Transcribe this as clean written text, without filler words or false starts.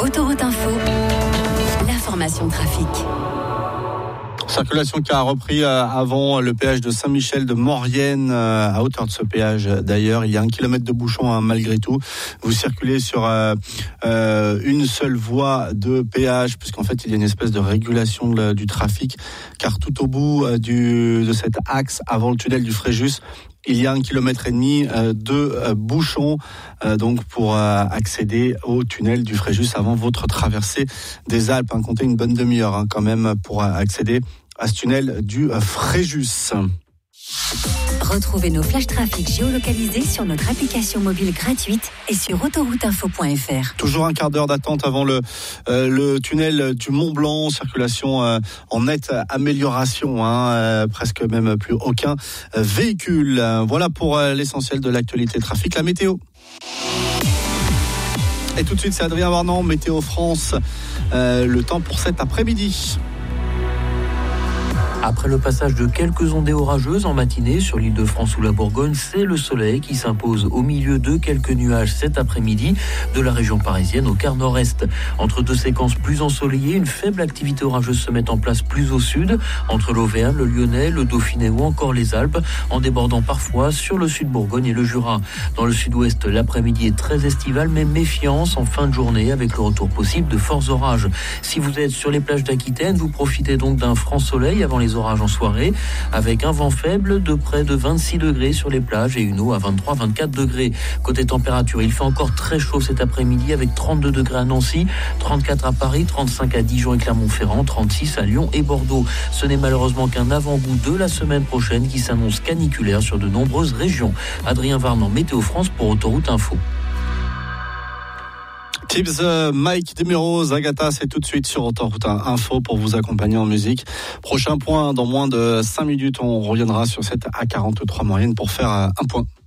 Autoroute Info, l'information trafic. Circulation qui a repris avant le péage de Saint-Michel de Maurienne, à hauteur de ce péage d'ailleurs. Il y a 1 kilomètre de bouchon malgré tout. Vous circulez sur une seule voie de péage, puisqu'en fait il y a une espèce de régulation du trafic, car tout au bout de cet axe, avant le tunnel du Fréjus, il y a 1,5 kilomètre de bouchons, donc pour accéder au tunnel du Fréjus avant votre traversée des Alpes. Comptez une bonne demi-heure quand même pour accéder à ce tunnel du Fréjus. Retrouvez nos flashs trafic géolocalisés sur notre application mobile gratuite et sur autorouteinfo.fr. Toujours un quart d'heure d'attente avant le tunnel du Mont Blanc. Circulation en nette amélioration, presque même plus aucun véhicule. Voilà pour l'essentiel de l'actualité trafic. La météo. Et tout de suite, c'est Adrien Varnan, Météo France. Le temps pour cet après-midi. Après le passage de quelques ondées orageuses en matinée sur l'Île-de-France ou la Bourgogne, c'est le soleil qui s'impose au milieu de quelques nuages cet après-midi de la région parisienne au quart nord-est. Entre deux séquences plus ensoleillées, une faible activité orageuse se met en place plus au sud, entre l'Auvergne, le Lyonnais, le Dauphiné ou encore les Alpes, en débordant parfois sur le sud Bourgogne et le Jura. Dans le sud-ouest, l'après-midi est très estival, mais méfiance en fin de journée avec le retour possible de forts orages. Si vous êtes sur les plages d'Aquitaine, vous profitez donc d'un franc soleil avant les orages en soirée, avec un vent faible de près de 26 degrés sur les plages et une eau à 23-24 degrés. Côté température, il fait encore très chaud cet après-midi avec 32 degrés à Nancy, 34 à Paris, 35 à Dijon et Clermont-Ferrand, 36 à Lyon et Bordeaux. Ce n'est malheureusement qu'un avant-goût de la semaine prochaine qui s'annonce caniculaire sur de nombreuses régions. Adrien Varnan, Météo France pour Autoroute Info. Tips, Mike Desmureaux, Agatha, c'est tout de suite sur Autoroute Info pour vous accompagner en musique. Prochain point, dans moins de 5 minutes, on reviendra sur cette A43 moyenne pour faire un point.